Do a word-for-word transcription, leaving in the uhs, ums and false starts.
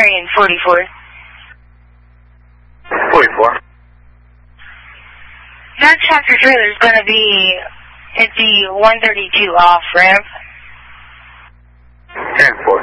in forty-four. forty-four. That tractor trailer is going to be at the one thirty-two off ramp. ten four.